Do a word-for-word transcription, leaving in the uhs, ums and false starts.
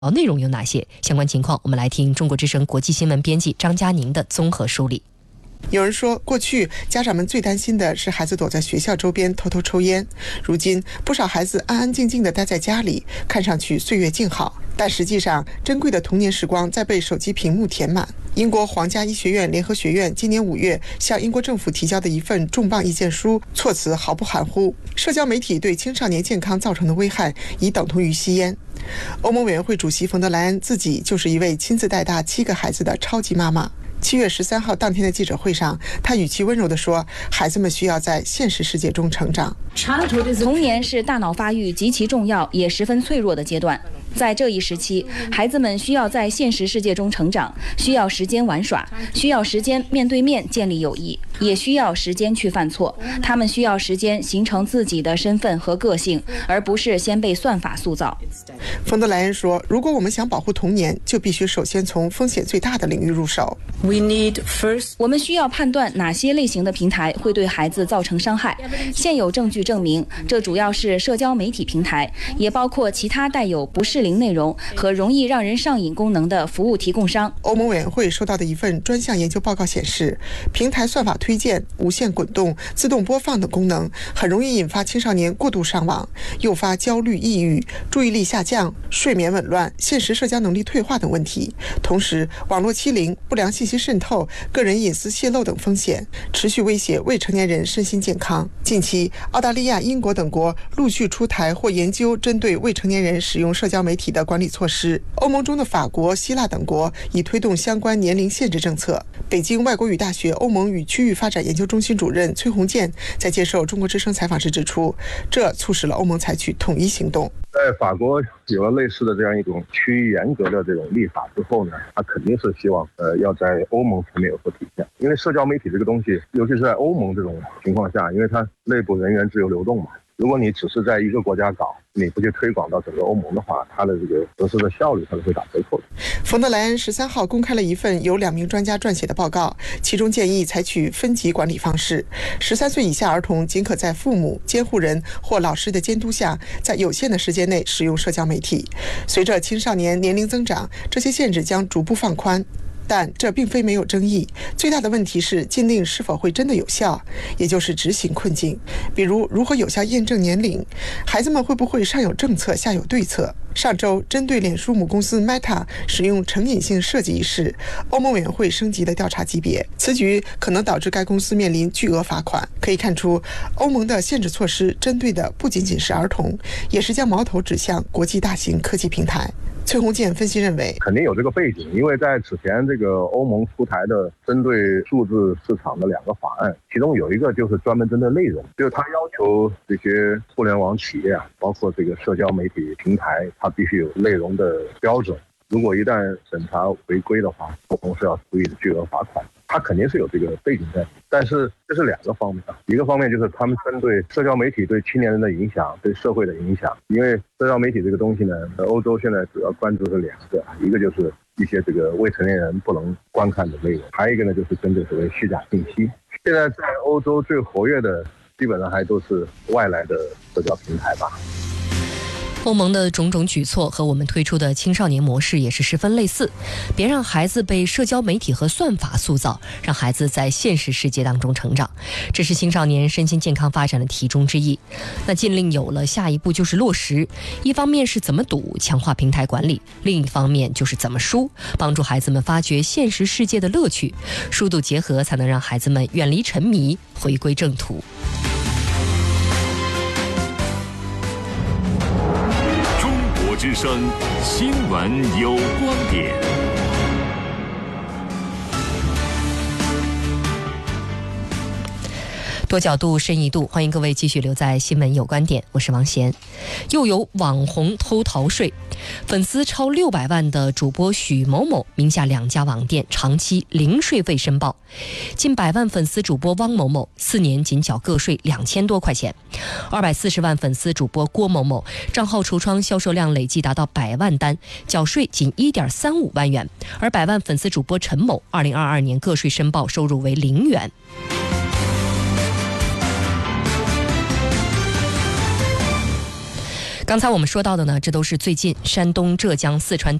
内容有哪些？相关情况，我们来听中国之声国际新闻编辑张佳宁的综合梳理。 有人说，过去家长们最担心的是孩子躲在学校周边偷偷抽烟，如今不少孩子安安静静地待在家里，看上去岁月静好，但实际上珍贵的童年时光在被手机屏幕填满。英国皇家医学院联合学院今年五月向英国政府提交的一份重磅意见书，措辞毫不含糊，社交媒体对青少年健康造成的危害已等同于吸烟。欧盟委员会主席冯德莱恩自己就是一位亲自带大七个孩子的超级妈妈。七月十三号当天的记者会上，他语气温柔地说，孩子们需要在现实世界中成长。 童年是大脑发育极其重要也十分脆弱的阶段，在这一时期，孩子们需要在现实世界中成长，需要时间玩耍，需要时间面对面建立友谊，也需要时间去犯错。他们需要时间形成自己的身份和个性，而不是先被算法塑造。 冯德莱恩说，如果我们想保护童年，就必须首先从风险最大的领域入手。 我们需要判断哪些类型的平台会对孩子造成伤害。现有证据证明，这主要是社交媒体平台，也包括其他带有不适龄内容和容易让人上瘾功能的服务提供商。 欧盟委员会收到的一份专项研究报告显示，平台算法推荐、无限滚动、自动播放等功能很容易引发青少年过度上网，诱发焦虑、抑郁、注意力下降、睡眠紊乱、现实社交能力退化等问题。同时，网络欺凌、不良信息渗透、个人隐私泄露等风险持续威胁未成年人身心健康。近期，澳大利亚、英国等国陆续出台或研究针对未成年人使用社交媒体的管理措施。欧盟中的法国、希腊等国已推动相关年龄限制政策。北京外国语大学欧盟与区域发展研究中心主任崔洪建在接受中国之声采访时指出，这促使了欧盟采取统一行动。 在法国有了类似的这样一种趋于严格的这种立法之后呢，他肯定是希望呃要在欧盟层面有所体现。因为社交媒体这个东西，尤其是在欧盟这种情况下，因为它内部人员自由流动嘛，如果你只是在一个国家搞，你不去推广到整个欧盟的话，它的这个实施的效率它是会打折扣的。 冯德莱恩十三号公开了一份由两名专家撰写的报告，其中建议采取分级管理方式。十三岁以下儿童仅可在父母、监护人或老师的监督下，在有限的时间内使用社交媒体。随着青少年年龄增长，这些限制将逐步放宽。但这并非没有争议，最大的问题是禁令是否会真的有效，也就是执行困境。比如如何有效验证年龄，孩子们会不会上有政策下有对策。上周针对脸书母公司 Meta 使用成瘾性设计一事，欧盟委员会升级了调查级别，此举可能导致该公司面临巨额罚款。可以看出，欧盟的限制措施针对的不仅仅是儿童，也是将矛头指向国际大型科技平台。崔洪建分析认为， 肯定有这个背景，因为在此前这个欧盟出台的针对数字市场的两个法案，其中有一个就是专门针对内容，就是它要求这些互联网企业啊，包括这个社交媒体平台，它必须有内容的标准。如果一旦审查违规的话，欧盟是要处以巨额罚款。它肯定是有这个背景在，但是这是两个方面，一个方面就是他们针对社交媒体对青年人的影响，对社会的影响。因为社交媒体这个东西呢，欧洲现在主要关注是两个，一个就是一些这个未成年人不能观看的内容，还有一个呢就是针对所谓虚假信息。现在在欧洲最活跃的基本上还都是外来的社交平台吧。 欧盟的种种举措和我们推出的青少年模式也是十分类似，别让孩子被社交媒体和算法塑造，让孩子在现实世界当中成长，这是青少年身心健康发展的题中之一。那禁令有了，下一步就是落实，一方面是怎么堵，强化平台管理，另一方面就是怎么输，帮助孩子们发掘现实世界的乐趣，疏度结合，才能让孩子们远离沉迷，回归正途。 之声新闻有观点。 多角度深一度，欢迎各位继续留在新闻有观点，我是王贤。又有网红偷逃税，粉丝超六百万的主播许某某名下两家网店长期零税费申报，近百万粉丝主播汪某某四年仅缴个税两千多块钱，二百四十万粉丝主播郭某某账号橱窗销售量累计达到百万单，缴税仅一点三五万元，而百万粉丝主播陈某二零二二年个税申报收入为零元。 刚才我们说到的呢，这都是最近山东、浙江、四川